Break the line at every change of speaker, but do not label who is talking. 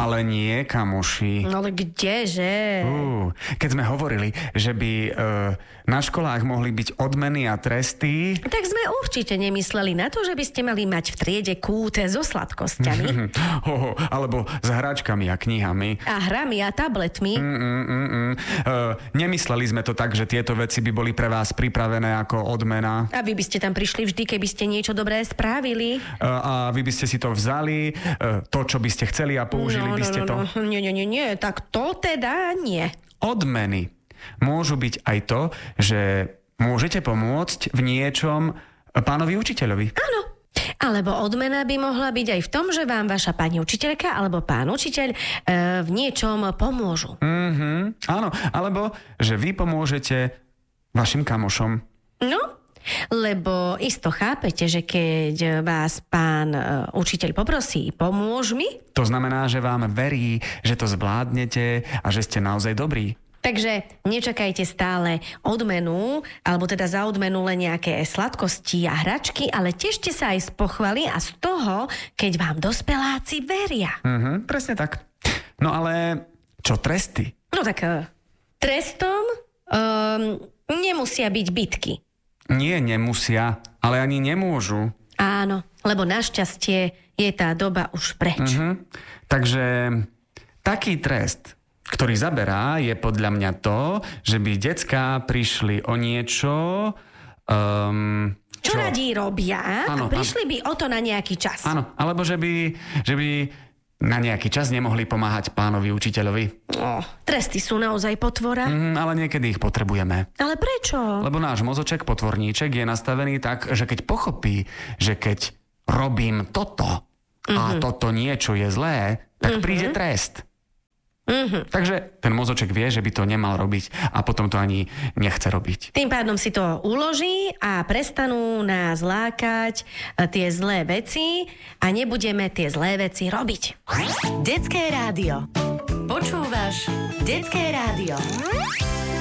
Ale nie, kamoši.
No ale kdeže?
Keď sme hovorili, že by na školách mohli byť odmeny a tresty...
Tak sme určite nemysleli na to, že by ste mali mať v triede kúte so sladkosťami.
Alebo s hračkami a knihami.
A hrami a tabletmi.
Nemysleli sme to tak, že tieto veci by boli pre vás pripravené ako odmena.
A vy by ste tam prišli vždy, keby ste niečo dobré spravili.
A vy by ste si to vzali, to, čo by ste chceli a použili by ste to.
Nie, tak to teda nie.
Odmeny môžu byť aj to, že môžete pomôcť v niečom pánovi učiteľovi.
Áno. Alebo odmena by mohla byť aj v tom, že vám vaša pani učiteľka alebo pán učiteľ v niečom pomôžu.
Áno, alebo že vy pomôžete vašim kamošom.
No, lebo isto chápete, že keď vás pán učiteľ poprosí, pomôž mi?
To znamená, že vám verí, že to zvládnete a že ste naozaj dobrí.
Takže nečakajte stále odmenu, alebo teda za odmenu len nejaké sladkosti a hračky, ale tešte sa aj z pochvaly a z toho, keď vám dospeláci veria.
Presne tak. No ale čo tresty?
No tak trestom nemusia byť bitky.
Nie, nemusia, ale ani nemôžu.
Áno, lebo našťastie je tá doba už preč.
Takže taký trest, ktorý zaberá, je podľa mňa to, že by decká prišli o niečo...
Čo radí robia
áno,
a prišli by o to na nejaký čas.
Áno, alebo že by na nejaký čas nemohli pomáhať pánovi učiteľovi.
Tresty sú naozaj potvora.
Ale niekedy ich potrebujeme.
Ale prečo?
Lebo náš mozoček, potvorníček, je nastavený tak, že keď pochopí, že keď robím toto a toto niečo je zlé, tak príde trest. Takže ten mozoček vie, že by to nemal robiť a potom to ani nechce robiť.
Tým pádom si to uloží a prestanú nás lákať tie zlé veci a nebudeme tie zlé veci robiť.
Detské rádio. Počúvaš Detské rádio.